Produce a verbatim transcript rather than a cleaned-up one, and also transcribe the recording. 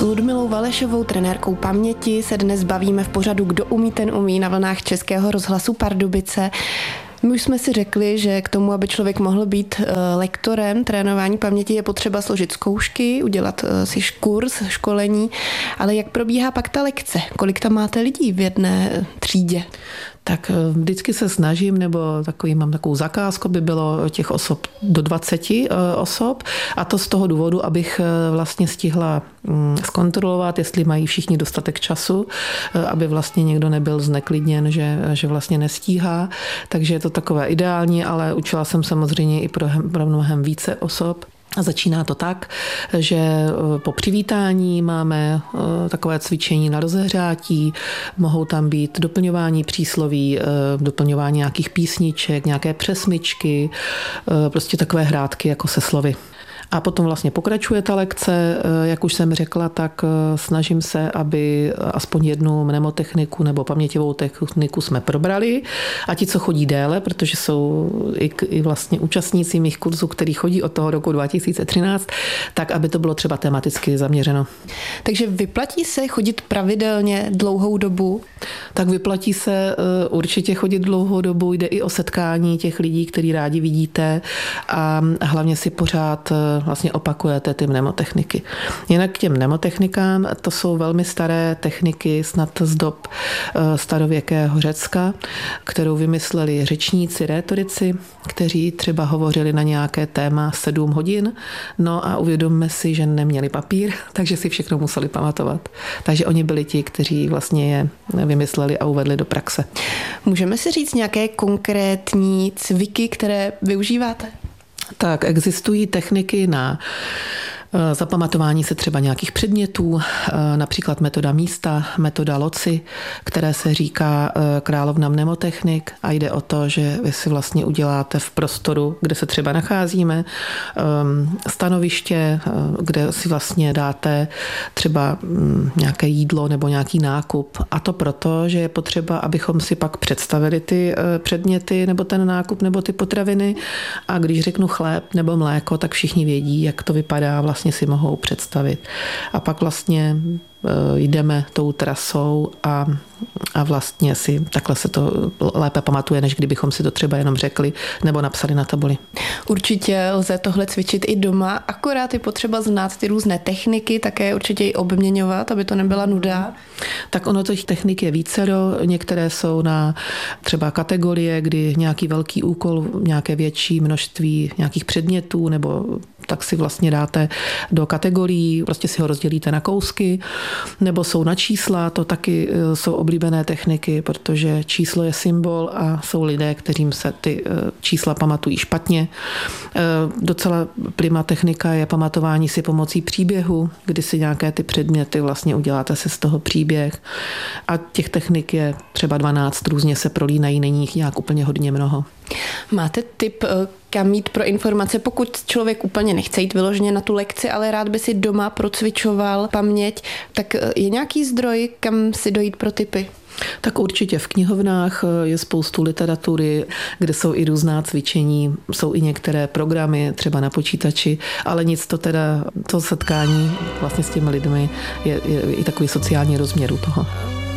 Ludmilou Valešovou, trenérkou paměti, se dnes bavíme v pořadu Kdo umí, ten umí na vlnách Českého rozhlasu Pardubice. My už jsme si řekli, že k tomu, aby člověk mohl být lektorem trénování paměti, je potřeba složit zkoušky, udělat si kurz, školení, ale jak probíhá pak ta lekce? Kolik tam máte lidí v jedné třídě? Tak vždycky se snažím, nebo takový, mám takovou zakázku, by bylo těch osob do dvaceti osob, a to z toho důvodu, abych vlastně stihla zkontrolovat, jestli mají všichni dostatek času, aby vlastně někdo nebyl zneklidněn, že, že vlastně nestíhá. Takže je to takové ideální, ale učila jsem samozřejmě i pro, pro mnohem více osob. A začíná to tak, že po přivítání máme takové cvičení na rozehřátí, mohou tam být doplňování přísloví, doplňování nějakých písniček, nějaké přesmyčky, prostě takové hrátky jako se slovy. A potom vlastně pokračuje ta lekce, jak už jsem řekla, tak snažím se, aby aspoň jednu mnemotechniku nebo paměťovou techniku jsme probrali. A ti, co chodí déle, protože jsou i, i vlastně účastníci mých kurzů, který chodí od toho roku dva tisíce třináct, tak aby to bylo třeba tematicky zaměřeno. Takže vyplatí se chodit pravidelně dlouhou dobu? Tak vyplatí se určitě chodit dlouhou dobu, jde i o setkání těch lidí, který rádi vidíte, a hlavně si pořád vlastně opakujete ty mnemotechniky. Jinak k těm mnemotechnikám, to jsou velmi staré techniky, snad z dob starověkého Řecka, kterou vymysleli řečníci, rétorici, kteří třeba hovořili na nějaké téma sedm hodin, no a uvědomme si, že neměli papír, takže si všechno museli pamatovat. Takže oni byli ti, kteří vlastně je vymysleli a uvedli do praxe. Můžeme si říct nějaké konkrétní cviky, které využíváte? Tak existují techniky na zapamatování se třeba nějakých předmětů, například metoda místa, metoda loci, které se říká královna mnemotechnik, a jde o to, že vy si vlastně uděláte v prostoru, kde se třeba nacházíme, stanoviště, kde si vlastně dáte třeba nějaké jídlo nebo nějaký nákup, a to proto, že je potřeba, abychom si pak představili ty předměty nebo ten nákup nebo ty potraviny, a když řeknu chléb nebo mléko, tak všichni vědí, jak to vypadá, vlastně si mohou představit. A pak vlastně jdeme tou trasou a, a vlastně si takhle se to lépe pamatuje, než kdybychom si to třeba jenom řekli nebo napsali na tabuli. Určitě lze tohle cvičit i doma, akorát je potřeba znát ty různé techniky, také určitě i obměňovat, aby to nebyla nuda. Tak ono těch technik je vícero, některé jsou na třeba kategorie, kdy nějaký velký úkol, nějaké větší množství nějakých předmětů, nebo tak si vlastně dáte do kategorií, prostě si ho rozdělíte na kousky, nebo jsou na čísla, to taky jsou oblíbené techniky, protože číslo je symbol a jsou lidé, kterým se ty čísla pamatují špatně. Docela prima technika je pamatování si pomocí příběhu, kdy si nějaké ty předměty vlastně uděláte si z toho příběh, a těch technik je třeba dvanáct, různě se prolínají, není jich nějak úplně hodně mnoho. Máte tip, kam jít pro informace, pokud člověk úplně nechce jít vyloženě na tu lekci, ale rád by si doma procvičoval paměť, tak je nějaký zdroj, kam si dojít pro tipy? Tak určitě v knihovnách je spoustu literatury, kde jsou i různá cvičení, jsou i některé programy, třeba na počítači, ale nic to teda, to setkání vlastně s těmi lidmi je, je i takový sociální rozměr u toho.